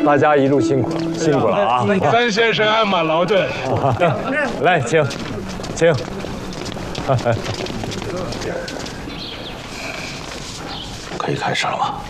大家一路辛苦了啊！ 詹先生鞍马劳顿， 来，请。 可以开始了吗？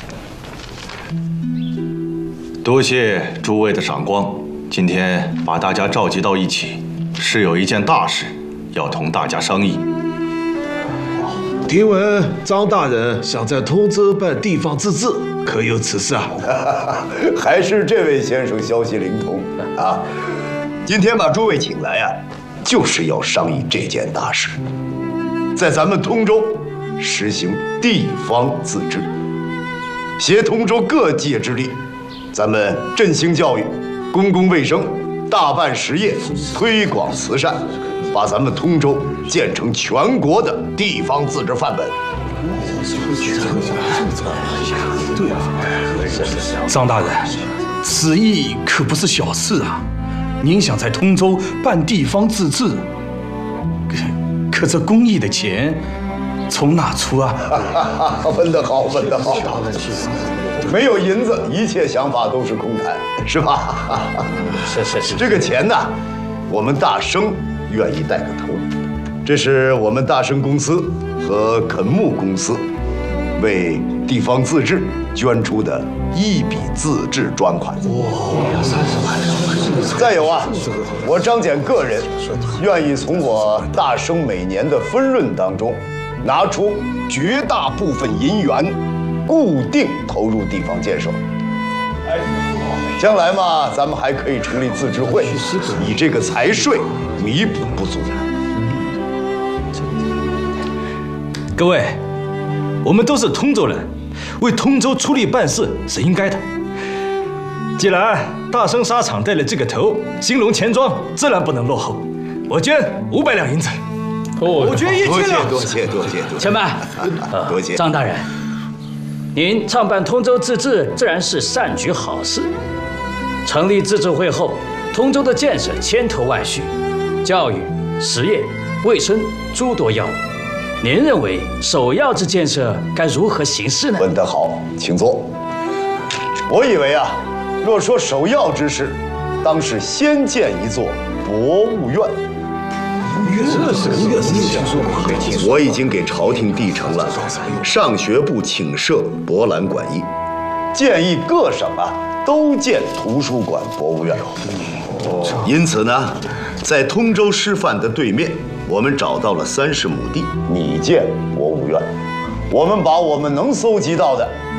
多谢诸位的赏光，今天把大家召集到一起，是有一件大事要同大家商议。 听闻张大人想在通州办地方自治，可有此事啊？ 还是这位先生消息灵通啊！今天把诸位请来啊，就是要商议这件大事，在咱们通州实行地方自治，携通州各界之力，咱们振兴教育、公共卫生、大办实业、推广慈善，把咱们通州建成全国的地方自治范本。 对啊，张大人，此意可不是小事啊！您想在通州办地方自治，可这公益的钱从哪出啊？ 问得好，问得好。没有银子，一切想法都是空谈，是吧？是。这个钱呢，我们大生愿意带个头。这是我们大生公司和垦牧公司为地方自治捐出的一笔自治专款。再有啊，我张简个人愿意从我大生每年的分润当中拿出绝大部分银元，固定投入地方建设。将来嘛，咱们还可以成立自治会，以这个财税弥补不足。 各位，我们都是通州人，为通州出力办事是应该的。既然大生纱厂带了这个头，兴隆钱庄自然不能落后。我捐500两银子，我捐1000两。 多谢。 前辈， 多谢张大人，您创办通州自治自然是善举好事。成立自治会后，通州的建设千头万绪，教育、实业、卫生诸多要务。您认为首要之建设该如何行事呢？ 问得好，请坐。我以为啊，若说首要之事，当是先建一座博物院。我已经给朝廷递呈了上学部请设博览馆议，建议各省啊都建图书馆、博物院。因此呢，在通州师范的对面，我们找到了30亩地，拟建博物院。我们把我们能搜集到的